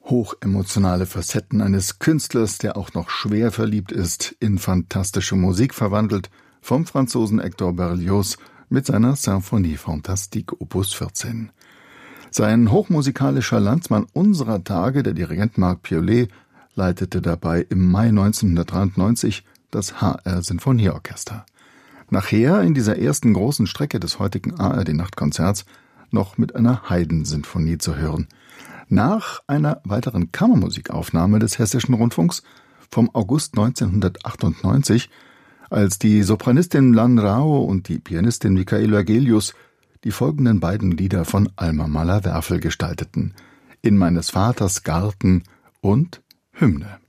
Hochemotionale Facetten eines Künstlers, der auch noch schwer verliebt ist, in fantastische Musik verwandelt, vom Franzosen Hector Berlioz mit seiner Symphonie Fantastique Opus 14. Sein hochmusikalischer Landsmann unserer Tage, der Dirigent Marc Piollet, leitete dabei im Mai 1993 das HR-Sinfonieorchester. Nachher in dieser ersten großen Strecke des heutigen ARD-Nachtkonzerts noch mit einer Haydn-Sinfonie zu hören. Nach einer weiteren Kammermusikaufnahme des Hessischen Rundfunks vom August 1998, als die Sopranistin Lan Rao und die Pianistin Michaela Gelius die folgenden beiden Lieder von Alma Mahler-Werfel gestalteten: In meines Vaters Garten und Hymne.